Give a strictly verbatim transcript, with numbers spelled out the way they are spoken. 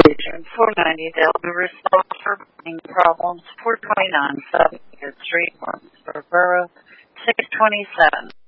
Station four ninety Delaware resolved for burning problems four twenty-nine South Street, Borough six twenty-seven.